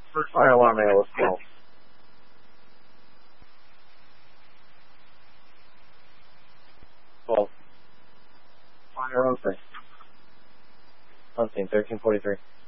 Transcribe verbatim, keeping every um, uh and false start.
First fire alarm A L S twelve. twelve. Fire open. Hunting, thirteen forty-three.